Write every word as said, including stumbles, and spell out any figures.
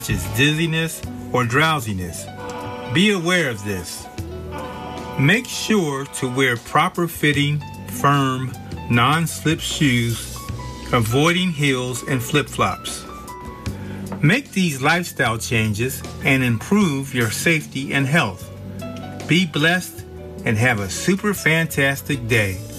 as dizziness or drowsiness. Be aware of this. Make sure to wear proper fitting, firm, non-slip shoes, avoiding heels and flip-flops. Make these lifestyle changes and improve your safety and health. Be blessed and have a super fantastic day.